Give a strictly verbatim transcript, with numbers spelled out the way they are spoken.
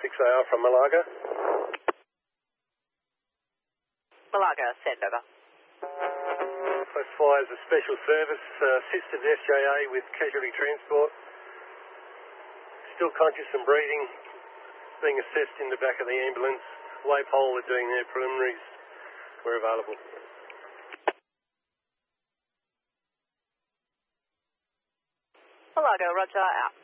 six A R from Malaga. Malaga, send over. Classify as a special service, uh, assisted S J A with casualty transport. Still conscious and breathing, being assessed in the back of the ambulance. Waypole are doing their preliminaries where available. Malaga, roger, out.